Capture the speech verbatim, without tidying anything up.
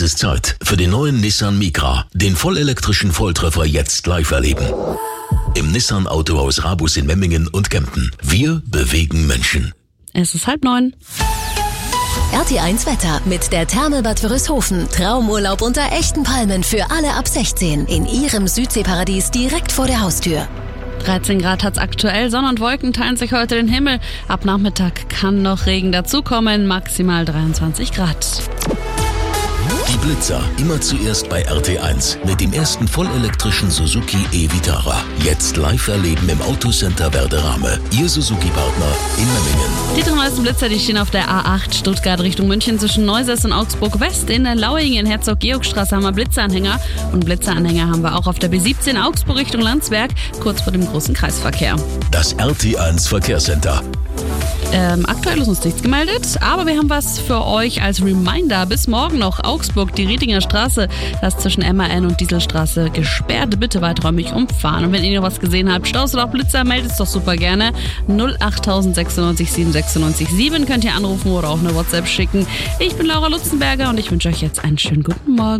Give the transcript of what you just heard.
Es ist Zeit für den neuen Nissan Micra, den vollelektrischen Volltreffer jetzt live erleben. Im Nissan Autohaus Rabus in Memmingen und Kempten. Wir bewegen Menschen. Es ist halb neun. R T eins Wetter mit der Therme Bad Wörishofen. Traumurlaub unter echten Palmen für alle ab sechzehn. In Ihrem Südseeparadies direkt vor der Haustür. dreizehn Grad hat's aktuell, Sonne und Wolken teilen sich heute den Himmel. Ab Nachmittag kann noch Regen dazukommen, maximal dreiundzwanzig Grad. Die Blitzer, immer zuerst bei R T eins mit dem ersten vollelektrischen Suzuki e-Vitara. Jetzt live erleben im Autocenter Werderame. Ihr Suzuki-Partner in Memmingen. Die drei neuesten Blitzer, die stehen auf der A acht Stuttgart Richtung München zwischen Neusäß und Augsburg West. In der Lauingen, Herzog-Georg-Straße haben wir Blitzeranhänger. Und Blitzeranhänger haben wir auch auf der B siebzehn Augsburg Richtung Landsberg, kurz vor dem großen Kreisverkehr. Das R T eins Verkehrscenter. Ähm, aktuell ist uns nichts gemeldet, aber wir haben was für euch als Reminder. Bis morgen noch Augsburg, die Riedinger Straße, das zwischen M A N und Dieselstraße gesperrt. Bitte weiträumig umfahren. Und wenn ihr noch was gesehen habt, Staus oder auch Blitzer, meldet es doch super gerne. null acht sechs neun sieben sechs neun sieben könnt ihr anrufen oder auch eine WhatsApp schicken. Ich bin Laura Lutzenberger und ich wünsche euch jetzt einen schönen guten Morgen.